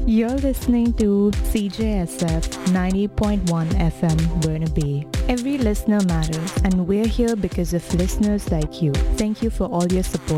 You're listening to CJSF 90.1 FM Burnaby. Every listener matters, and we're here because of listeners like you. Thank you for all your support.